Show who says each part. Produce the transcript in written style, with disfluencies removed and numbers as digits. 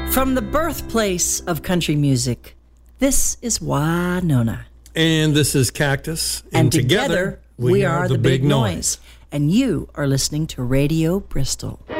Speaker 1: From the birthplace of country music, this is Winona.
Speaker 2: And this is Cactus.
Speaker 1: And together we are the Big Noise. And you are listening to Radio Bristol.